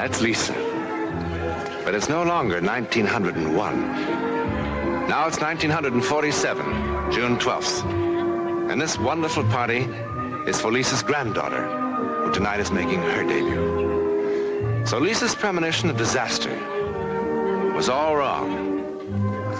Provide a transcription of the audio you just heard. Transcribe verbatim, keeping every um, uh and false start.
That's Lisa. But it's no longer nineteen oh one. Now it's nineteen forty-seven, June twelfth. And this wonderful party is for Lisa's granddaughter, who tonight is making her debut. So Lisa's premonition of disaster was all wrong.